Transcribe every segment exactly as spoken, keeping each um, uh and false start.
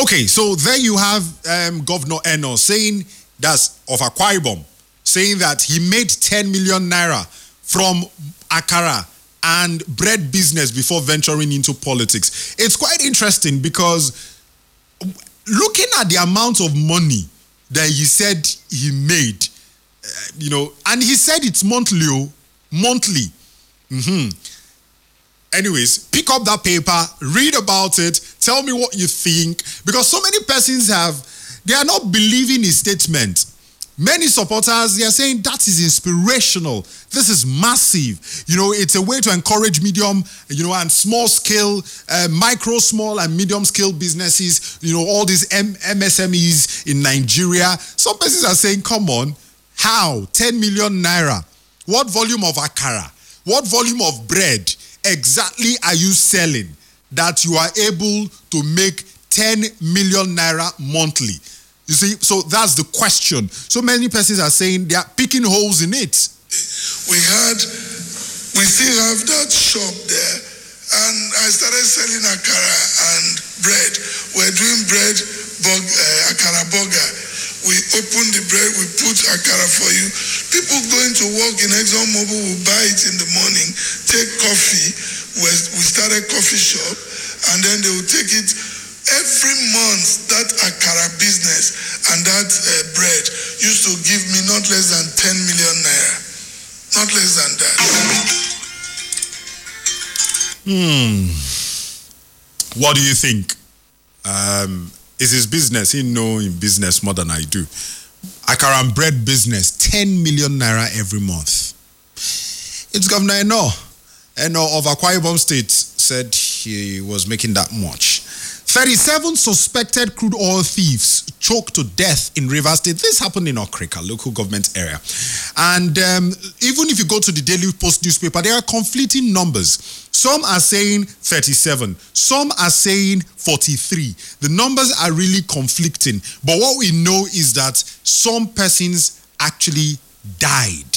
Okay, so there you have um, Governor Eno saying, that's of Akwa Ibom, saying that he made ten million naira from akara and bread business before venturing into politics. It's quite interesting because looking at the amount of money that he said he made, uh, you know, and he said it's monthly, oh, monthly. Mm-hmm. Anyways, pick up that paper, read about it, tell me what you think, because so many persons have, they are not believing his statement. Many supporters, they are saying that is inspirational. This is massive. You know, it's a way to encourage medium, you know, and small scale, uh, micro, small and medium scale businesses, you know, all these M- MSMEs in Nigeria. Some persons are saying, come on, how? ten million naira. What volume of akara? What volume of bread exactly are you selling that you are able to make ten million naira monthly? You see, so that's the question. So many persons are saying they are picking holes in it. We had, we still have that shop there, and I started selling akara and bread. We're doing bread, bug, uh, akara burger. We open the bread, we put akara for you. People going to work in ExxonMobil will buy it in the morning, take coffee. We started coffee shop, and then they will take it. Every month, that akara business and that uh, bread used to give me not less than ten million naira. Not less than that. Hmm. What do you think? Um, is his business? He know in business more than I do. Akara and bread business, ten million naira every month. It's Governor Eno. Eno of Akwa Ibom State said he was making that much. thirty-seven suspected crude oil thieves choked to death in Rivers State. This happened in Okrika, local government area. And um, even if you go to the Daily Post newspaper, there are conflicting numbers. Some are saying thirty-seven. Some are saying forty-three. The numbers are really conflicting. But what we know is that some persons actually died.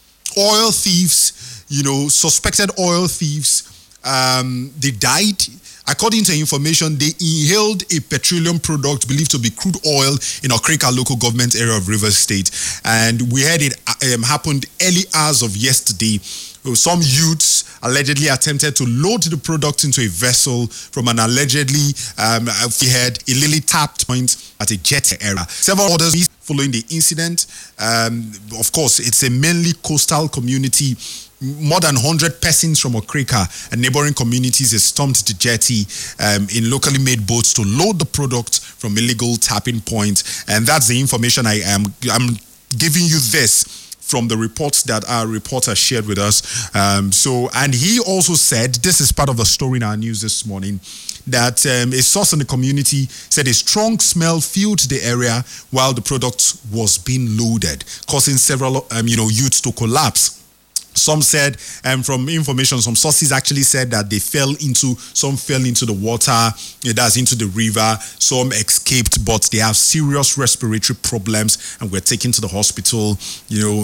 Oil thieves, you know, suspected oil thieves, um, they died. According to information, they inhaled a petroleum product believed to be crude oil in Okrika local government area of Rivers State. And we heard it um, happened early hours of yesterday. Some youths allegedly attempted to load the product into a vessel from an allegedly, um, we heard, illegally tapped point at a jet area. Several others following the incident. Um, of course, it's a mainly coastal community. More than one hundred persons from Okrika and neighboring communities have stormed the jetty um, in locally made boats to load the product from illegal tapping point. And that's the information I am I'm giving you this from the reports that our reporter shared with us. Um, so, and he also said, this is part of the story in our news this morning, that um, a source in the community said a strong smell filled the area while the product was being loaded, causing several um, you know, youths to collapse. Some said, and um, from information, some sources actually said that they fell into, some fell into the water, that's into the river, some escaped, but they have serious respiratory problems and were taken to the hospital. You know,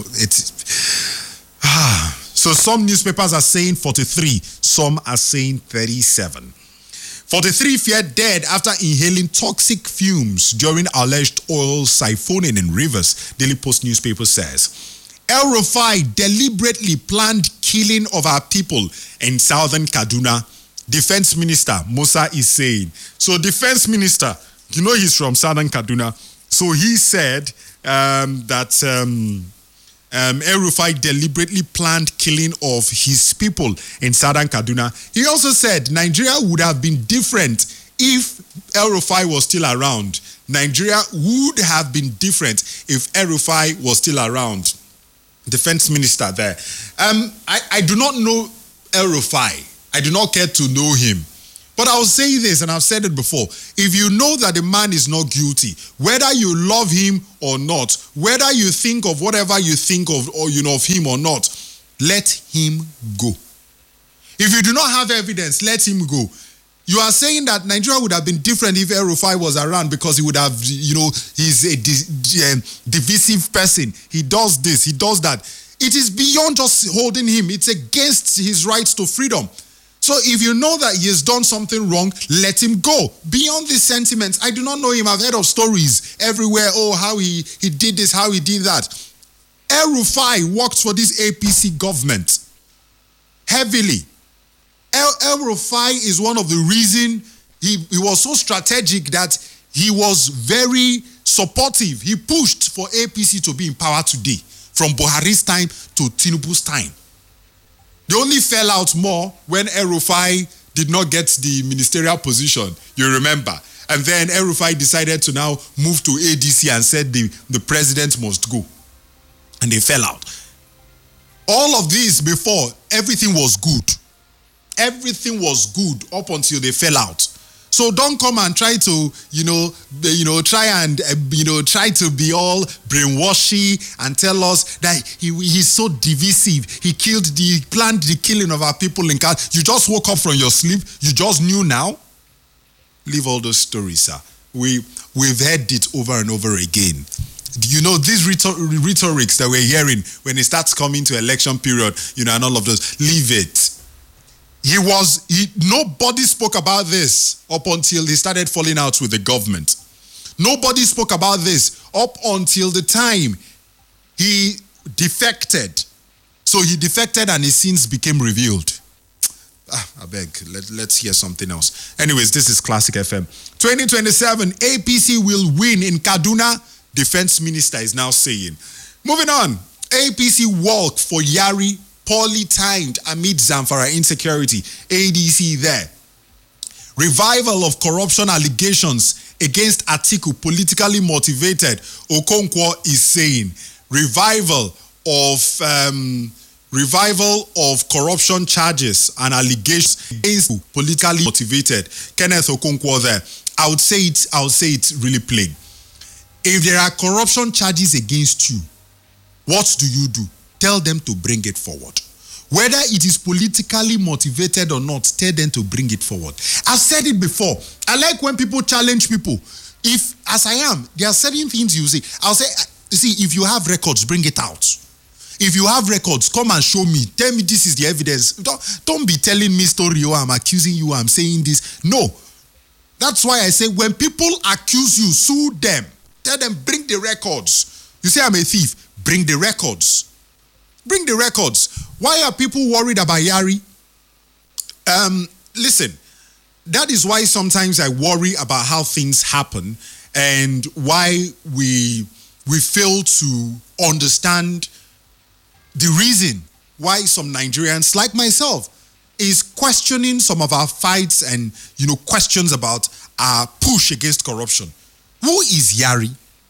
it's... Ah. So some newspapers are saying forty-three, some are saying thirty-seven. forty-three feared dead after inhaling toxic fumes during alleged oil siphoning in Rivers, Daily Post newspaper says. El-Rufai deliberately planned killing of our people in southern Kaduna, Defense Minister Musa is saying. So Defense Minister, you know he's from southern Kaduna, so he said um, that um, um, El-Rufai deliberately planned killing of his people in southern Kaduna. He also said Nigeria would have been different if El-Rufai was still around. Nigeria would have been different if El-Rufai was still around. Defense Minister there. Um, I, I do not know El-Rufai. I do not care to know him. But I'll say this, and I've said it before. If you know that the man is not guilty, whether you love him or not, whether you think of whatever you think of, or you know of him or not, let him go. If you do not have evidence, let him go. You are saying that Nigeria would have been different if El-Rufai was around because he would have, you know, he's a di- um, divisive person. He does this, he does that. It is beyond just holding him. It's against his rights to freedom. So if you know that he has done something wrong, let him go. Beyond these sentiments, I do not know him. I've heard of stories everywhere. Oh, how he, he did this, how he did that. El-Rufai worked for this A P C government heavily. El- El-Rufai is one of the reasons he, he was so strategic that he was very supportive. He pushed for A P C to be in power today, from Buhari's time to Tinubu's time. They only fell out more when El-Rufai did not get the ministerial position, you remember. And then El-Rufai decided to now move to A D C and said the, the president must go. And they fell out. All of this before, everything was good. Everything was good up until they fell out. So don't come and try to, you know, you know, try and, uh, you know, try to be all brainwashy and tell us that he he's so divisive. He killed the, planned the killing of our people in Cal. You just woke up from your sleep. You just knew now. Leave all those stories, sir. We, we've heard it over and over again. You know, these rhetor- rhetorics that we're hearing when it starts coming to election period, you know, and all of those, leave it. He was, he, nobody spoke about this up until he started falling out with the government. Nobody spoke about this up until the time he defected. So he defected and his sins became revealed. Ah, I beg, let, let's hear something else. Anyways, this is Classic F M. twenty twenty-seven, A P C will win in Kaduna, Defense Minister is now saying. Moving on, A P C walk for Yari, poorly timed amid Zamfara insecurity. A D C there. Revival of corruption allegations against Atiku, politically motivated, Okonkwo is saying. Revival of um, revival of corruption charges and allegations against politically motivated. Kenneth Okonkwo there. I would say it, I would say it really plain. If there are corruption charges against you, what do you do? Tell them to bring it forward. Whether it is politically motivated or not, tell them to bring it forward. I've said it before. I like when people challenge people. If, as I am, there are certain things you say. I'll say, see, if you have records, bring it out. If you have records, come and show me. Tell me this is the evidence. Don't, don't be telling me story, oh, I'm accusing you, I'm saying this. No. That's why I say when people accuse you, sue them. Tell them, bring the records. You say I'm a thief, bring the records. Bring the records. Why are people worried about Yari? Um, listen, that is why sometimes I worry about how things happen and why we we fail to understand the reason why some Nigerians, like myself, is questioning some of our fights and, you know, questions about our push against corruption. Who is Yari?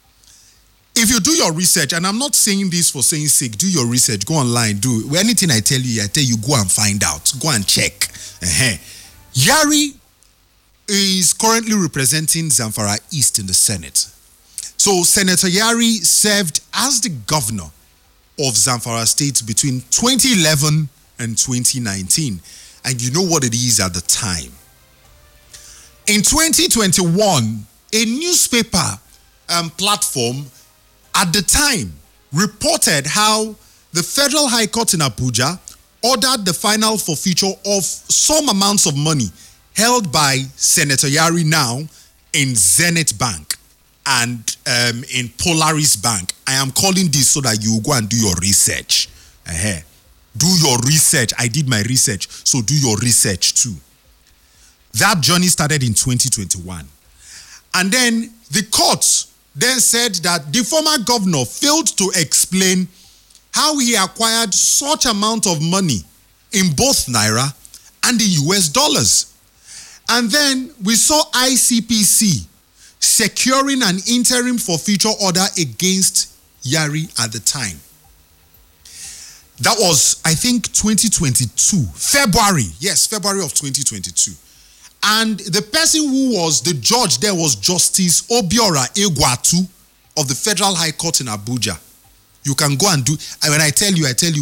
If you do your research, and I'm not saying this for saying sake, do your research, go online, do anything I tell you, I tell you, go and find out, go and check. Uh-huh. Yari is currently representing Zamfara East in the Senate. So Senator Yari served as the governor of Zamfara State between twenty eleven and twenty nineteen. And you know what it is at the time. In twenty twenty-one, a newspaper um, platform at the time reported how the Federal High Court in Abuja ordered the final forfeiture of some amounts of money held by Senator Yari now in Zenith Bank and um, in Polaris Bank. I am calling this so that you go and do your research. Uh-huh. Do your research. I did my research, so do your research too. That journey started in twenty twenty-one. And then the court then said that the former governor failed to explain how he acquired such amount of money in both Naira and the U S dollars. And then we saw I C P C securing an interim forfeiture order against Yari at the time. That was, I think, twenty twenty-two, February. Yes, February of twenty twenty-two. And the person who was the judge there was Justice Obiora Egwatu of the Federal High Court in Abuja. You can go and do, and when I tell you, I tell you,